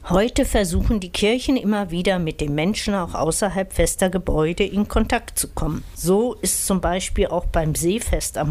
Heute versuchen die Kirchen immer wieder mit den Menschen auch außerhalb fester Gebäude in Kontakt zu kommen. So ist zum Beispiel auch beim Seefest am